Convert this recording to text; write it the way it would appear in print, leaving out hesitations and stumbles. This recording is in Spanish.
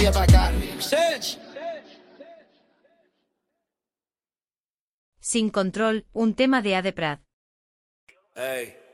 Sin control, un tema de Ade Prat. Ey.